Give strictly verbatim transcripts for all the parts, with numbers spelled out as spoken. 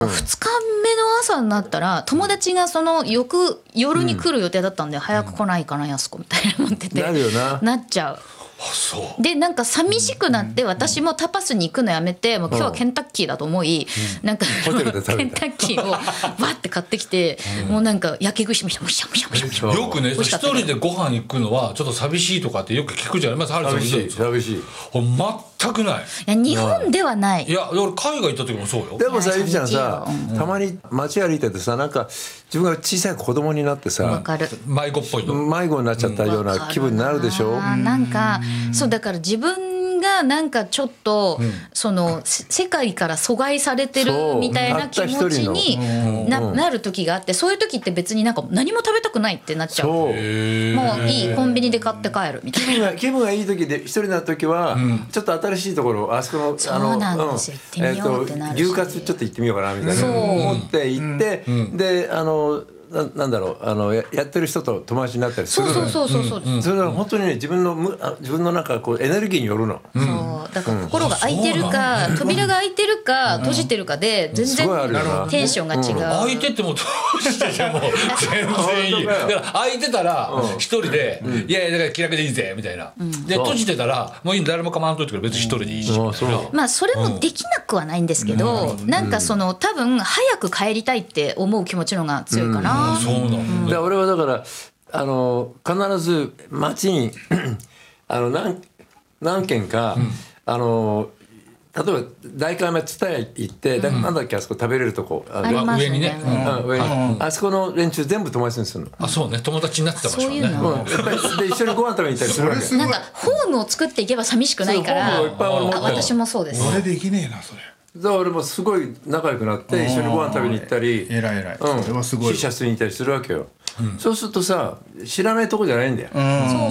ふつかめの朝になったら友達がその翌夜に来る予定だったんで、早く来ないかなやす子みたいな思ってて、 なるよな。 なっちゃう。でなんか寂しくなって私もタパスに行くのやめてもう今日はケンタッキーだと思い、なんかホテルで食べたケンタッキーをバッて買ってきて、もうなんかやけ串むしゃむしゃむしゃむしゃむしゃ。 よくね一人でご飯行くのはちょっと寂しいとかってよく聞くじゃない。まずハルさん寂しい寂しい。 全くない。 いや日本ではない。 いや俺海外行った時もそうよ。 でもさゆきちゃんさ、たまに街歩いててさ、なんか自分が小さい子供になってさ、 わかる。 迷子っぽいの。 迷子になっちゃったような気分になるでしょ。 あーなんかそうだから自分がなんかちょっと、そのせ世界から阻害されてるみたいな気持ちにな、なる時があって、そういう時って別になんか何も食べたくないってなっちゃう。 そう。 もういいコンビニで買って帰るみたいな。 気分が気分がいい時で一人になる時は、ちょっと新しいところあそこのあのそうなんですよ行ってみようってなるし牛カツちょっと行ってみようかなみたいな思って行って、であのな, なんだろうあの や, やってる人と友達になったりするのよ。 そうそうそうそう。 それは本当にね自分のむあ自分のなんかこうエネルギーによるの。 そうだから心が開いてるか、扉が開いてるか閉じてるかで全然テンションが違う。 開いてても閉じてても全然いい。だから開いてたら一人でいやいやだから気楽でいいぜみたいな。で閉じてたらもういい誰も構わんといてくれ別に一人でいいし。 まあそれもできなくはないんですけど、なんかその多分早く帰りたいって思う気持ちの方が強いかな。 そうなんだ。 で俺はだからあの必ず街にあの 何, 何軒か、うん、あの例えば代官山蔦屋行って、うん、なんだっけあそこ食べれるとこありますね。 上にね、 うん上にうん、あそこの連中全部友達にするの。 あそうね友達になってた場所ね。 そういうの、 うん、やっぱりで一緒にご飯食べに行ったりするわけ。 なんかホームを作っていけば寂しくないから。 ホームをいっぱい俺持ってる。 私もそうです。 俺できねえなそれ。 だから俺もすごい仲良くなって一緒にご飯食べに行ったり、 えらいえらい、 うん、 それはすごい。 シーシャ吸いに行ったりするわけよ、うん、そうするとさ知らないとこじゃないんだよ、 うん、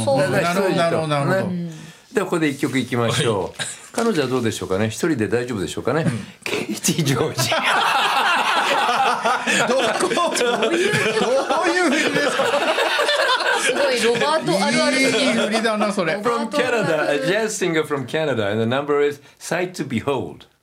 そうそう、 なるほどなるほどなるほど、 ね、ではここで一曲いきましょう、はい、彼女はどうでしょうかね。一人で大丈夫でしょうかね、うん、ケイティ・ジョージどこどういう振りですか。 すごいロバートあるあるすぎる。 いい振りだなそれ。 From Canada, a jazz singer from Canada, and the number is Sight to Behold.